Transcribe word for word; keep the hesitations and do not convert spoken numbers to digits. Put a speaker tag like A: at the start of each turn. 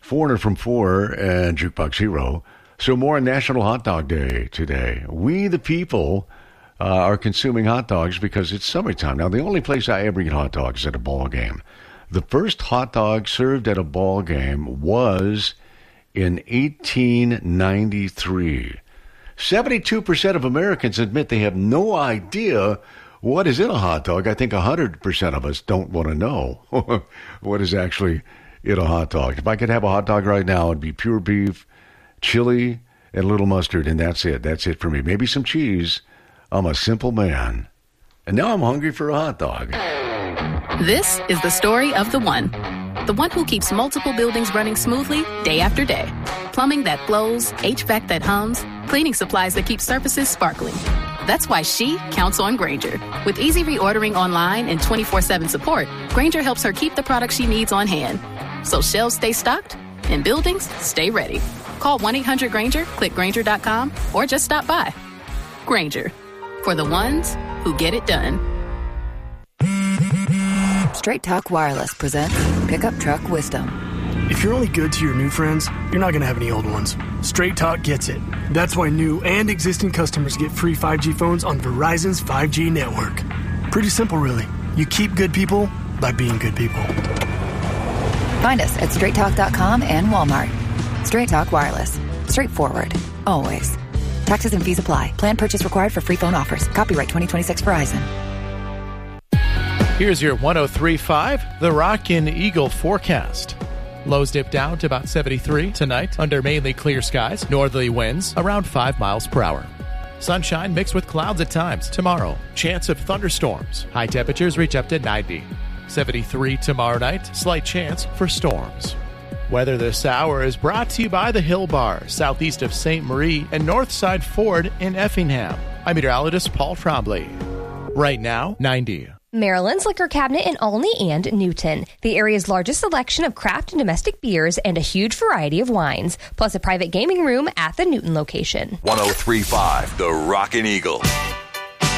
A: Foreigner from Four and Jukebox Hero. So more on National Hot Dog Day today. We, the people, uh, are consuming hot dogs because it's summertime. Now, the only place I ever eat hot dogs is at a ball game. The first hot dog served at a ball game was in eighteen ninety-three. seventy-two percent of Americans admit they have no idea what is in a hot dog. I think one hundred percent of us don't want to know what is actually in a hot dog. If I could have a hot dog right now, it'd be pure beef, chili, and a little mustard, and that's it. That's it for me. Maybe some cheese. I'm a simple man. And now I'm hungry for a hot dog.
B: This is the story of the one. The one who keeps multiple buildings running smoothly day after day. Plumbing that flows, H V A C that hums, cleaning supplies that keep surfaces sparkling. That's why she counts on Grainger. With easy reordering online and twenty-four seven support, Grainger helps her keep the products she needs on hand. So shelves stay stocked and buildings stay ready. Call one eight hundred Grainger, click Grainger dot com, or just stop by. Grainger, for the ones who get it done.
C: Straight Talk Wireless presents Pickup Truck Wisdom.
D: If you're only good to your new friends, you're not going to have any old ones. Straight Talk gets it. That's why new and existing customers get free five G phones on Verizon's five G network. Pretty simple, really. You keep good people by being good people.
C: Find us at straight talk dot com and Walmart. Straight Talk Wireless. Straightforward. Always. Taxes and fees apply. Plan purchase required for free phone offers. Copyright twenty twenty-six Verizon.
E: Here's your one oh three point five, the Rockin' Eagle forecast. Lows dip down to about seventy-three tonight under mainly clear skies. Northerly winds around five miles per hour. Sunshine mixed with clouds at times tomorrow. Chance of thunderstorms. High temperatures reach up to ninety. seventy-three tomorrow night. Slight chance for storms. Weather this hour is brought to you by the Hill Bar, southeast of Saint Marie and Northside Ford in Effingham. I'm meteorologist Paul Trombley. Right now, ninety.
F: Maryland's Liquor Cabinet in Olney and Newton. The area's largest selection of craft and domestic beers and a huge variety of wines, plus a private gaming room at the Newton location.
G: one oh three point five, the Rockin' Eagle.